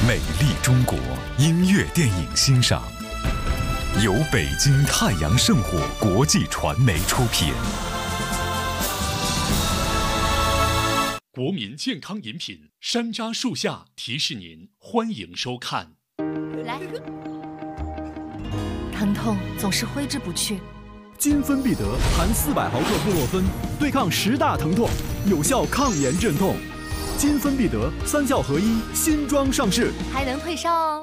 美丽中国音乐电影欣赏，由北京太阳圣火国际传媒出品。国民健康饮品山楂树下提示您：欢迎收看。 来，疼痛总是挥之不去。 金芬必得含400毫克布洛芬，对抗10大疼痛，有效抗炎镇痛。金芬必得3效合一新装上市， 还能退烧哦。